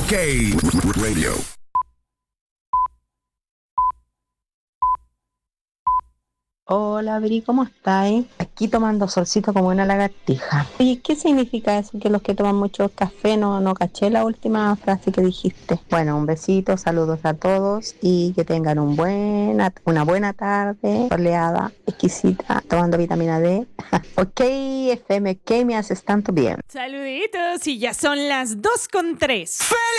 OK Radio. Hola, Bri, ¿cómo estáis? Aquí tomando solcito como una lagartija. Oye, ¿qué significa eso? Que los que toman mucho café no caché la última frase que dijiste. Bueno, un besito, saludos a todos y que tengan una buena tarde, soleada, exquisita, tomando vitamina D. OK, FM, ¿qué me haces tanto bien? Saluditos, y ya son las 2:03.